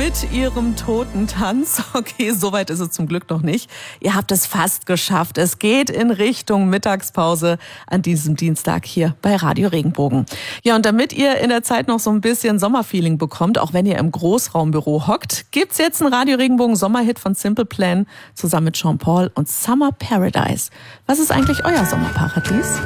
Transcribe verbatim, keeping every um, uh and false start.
mit ihrem Totentanz. Okay, soweit ist es zum Glück noch nicht. Ihr habt es fast geschafft. Es geht in Richtung Mittagspause an diesem Dienstag hier bei Radio Regenbogen. Ja, und damit ihr in der Zeit noch so ein bisschen Sommerfeeling bekommt, auch wenn ihr im Großraumbüro hockt, gibt's jetzt einen Radio Regenbogen Sommerhit von Simple Plan zusammen mit Sean Paul und Summer Paradise. Was ist eigentlich euer Sommerparadies?